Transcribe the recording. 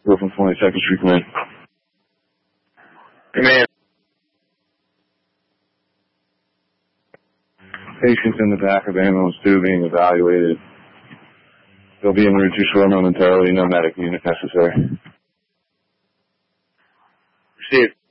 Go from 22nd Street, come in. Command. Patients in the back of ambulance 2 being evaluated. They'll be in route to shore momentarily. No medic unit necessary. Received.